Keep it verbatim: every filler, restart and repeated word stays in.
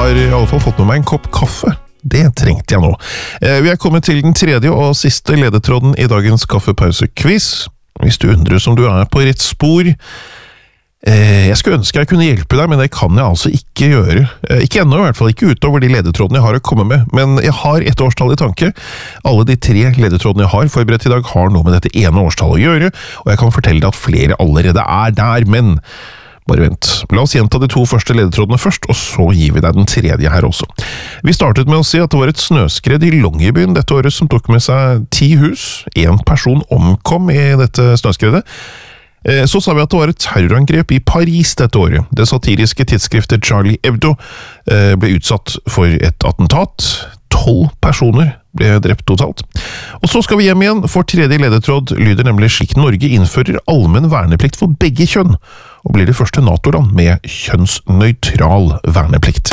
har i alle fall fått med meg en kopp kaffe. Det trengte jeg nå. Vi er kommet til den tredje og siste ledetråden i dagens kaffepause-quiz. Hvis du undrer om du er på rett spor. Jeg skulle ønske jeg kunne hjelpe deg, men det kan jeg altså ikke gjøre. Ikke ennå, i hvert fall ikke utover de ledetrådene jeg har å komme med. Men jeg har et årstall i tanke. Alle de tre ledetrådene jeg har forberedt i dag har noe med dette ene årstallet å gjøre, og jeg kan fortelle deg at flere allerede er der, men bare vent. La oss gjenta de to første ledetrådene først, og så gir vi deg den tredje her også. Vi startet med å si at det var et snøskred i Longyearbyen dette året som tok med seg ti hus. En person omkom i dette snøskredet. Så sa vi at det var et terrorangrep i Paris dette året. Det satiriske tidsskriftet Charlie Hebdo ble utsatt for et attentat. Tolv personer ble drept totalt. Og så skal vi hjem igjen, for tredje ledetråd lyder nemlig slik: Norge innfører allmenn verneplikt for begge kjønn, og blir det første NATO-land med kjønnsnøytral verneplikt.